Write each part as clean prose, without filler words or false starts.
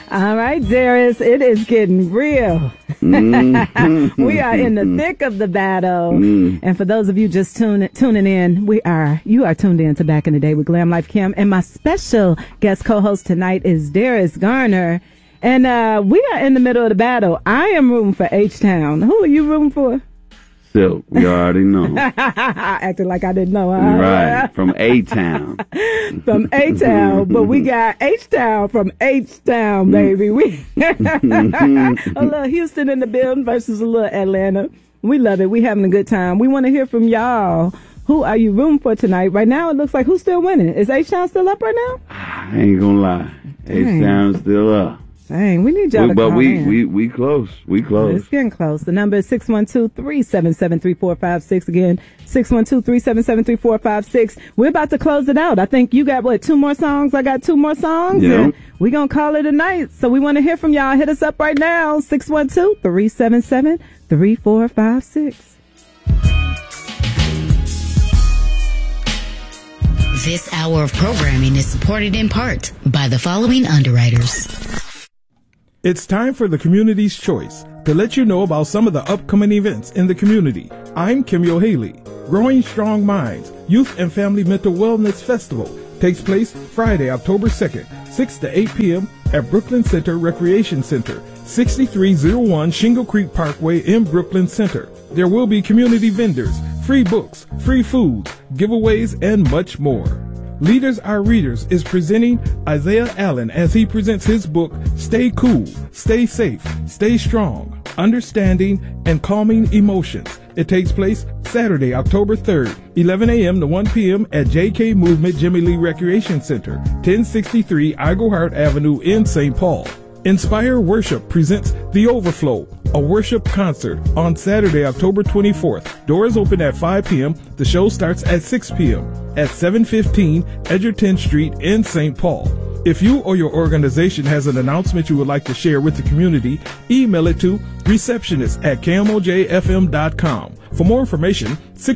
All right, Darius, it is getting real. We are in the thick of the battle. And for those of you just tuning in, you are tuned in to Back in the Day with Glam Life Kim. And my special guest co-host tonight is Darius Garner. And we are in the middle of the battle. I am rooting for H-Town. Who are you rooting for? Silk, we already know. Acting like I didn't know. Right, from A-Town. From A-Town, but we got H-Town from H-Town, baby. We a little Houston in the building versus a little Atlanta. We love it. We having a good time. We want to hear from y'all. Who are you rooting for tonight? Right now, it looks like who's still winning? Is H-Town still up right now? I ain't gonna lie. H-Town's still up. Dang, we need y'all to call in. But we close. We close. It's getting close. The number is 612-377-3456. Again, 612-377-3456. We're about to close it out. I think you got, 2 more songs? I got 2 more songs. Yeah. And we're going to call it a night. So we want to hear from y'all. Hit us up right now. 612-377-3456. This hour of programming is supported in part by the following underwriters. It's time for the Community's Choice to let you know about some of the upcoming events in the community. I'm Kimyo Haley. Growing Strong Minds Youth and Family Mental Wellness Festival takes place Friday, October 2nd, 6 to 8 p.m. at Brooklyn Center Recreation Center, 6301 Shingle Creek Parkway in Brooklyn Center. There will be community vendors, free books, free food, giveaways, and much more. Leaders Are Readers is presenting Isaiah Allen as he presents his book, Stay Cool, Stay Safe, Stay Strong, Understanding and Calming Emotions. It takes place Saturday, October 3rd, 11 a.m. to 1 p.m. at JK Movement Jimmy Lee Recreation Center, 1063 Iglehart Avenue in St. Paul. Inspire Worship presents The Overflow, a worship concert on Saturday, October 24th. Doors open at 5 p.m. The show starts at 6 p.m. at 715 Edgerton Street in St. Paul. If you or your organization has an announcement you would like to share with the community, email it to receptionist@kmojfm.com. For more information,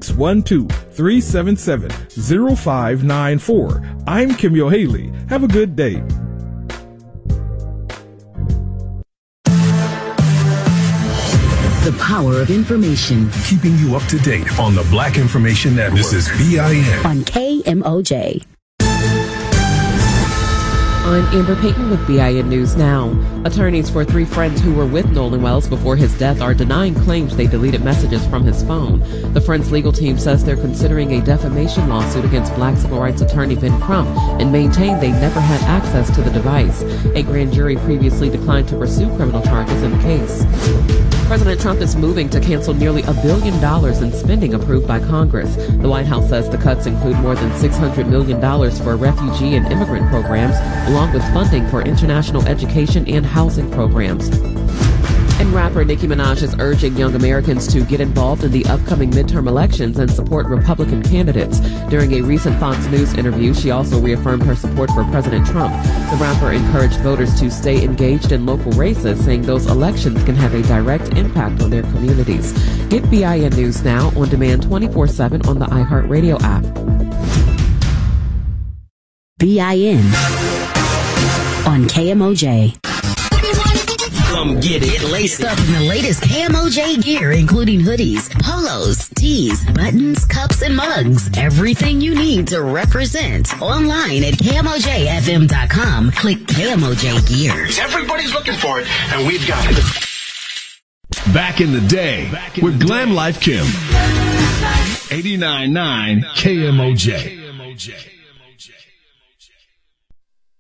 612-377-0594. I'm Kimyo Haley. Have a good day. The power of information. Keeping you up to date on the Black Information Network. This is BIN. On KMOJ. I'm Amber Payton with BIN News Now. Attorneys for 3 friends who were with Nolan Wells before his death are denying claims they deleted messages from his phone. The Friends legal team says they're considering a defamation lawsuit against Black civil rights attorney Ben Crump and maintain they never had access to the device. A grand jury previously declined to pursue criminal charges in the case. President Trump is moving to cancel nearly $1 billion in spending approved by Congress. The White House says the cuts include more than $600 million for refugee and immigrant programs, along with funding for international education and housing programs. And rapper Nicki Minaj is urging young Americans to get involved in the upcoming midterm elections and support Republican candidates. During a recent Fox News interview, she also reaffirmed her support for President Trump. The rapper encouraged voters to stay engaged in local races, saying those elections can have a direct impact on their communities. Get BIN News Now on demand 24/7 on the iHeartRadio app. BIN on KMOJ. Come get it. Get laced up in the latest KMOJ gear, including hoodies, polos, tees, buttons, cups, and mugs. Everything you need to represent. Online at KMOJFM.com. Click KMOJ Gear. Everybody's looking for it, and we've got it. Back in the Day with Glam Life Kim. 89.9 KMOJ.